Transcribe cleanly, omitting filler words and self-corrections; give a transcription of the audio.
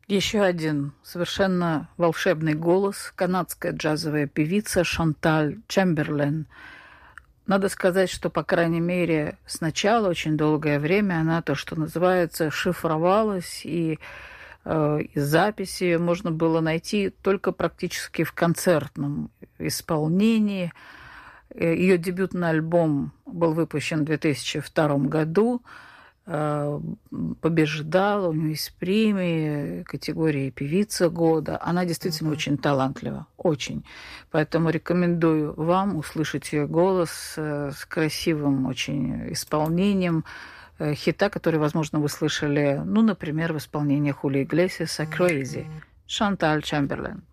Еще один совершенно волшебный голос, канадская джазовая певица Шанталь Чемберлен. Надо сказать, что, по крайней мере, сначала очень долгое время она, то, что называется, шифровалась, и из записи можно было найти только практически в концертном исполнении. Ее дебютный альбом был выпущен в 2002 году, побеждала, у нее есть премии категории «Певица года». Она действительно очень талантлива, очень. Поэтому рекомендую вам услышать ее голос с красивым очень исполнением хита, который, возможно, вы слышали, ну, например, в исполнении Хули Иглесиаса «Crazy». Шанталь Чемберлен.